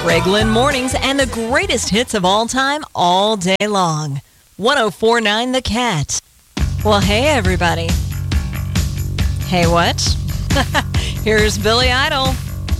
Reglan Mornings and the greatest hits of all time all day long. 104.9 The Cat. Well, hey, everybody. Hey, what? Here's Billy Idol.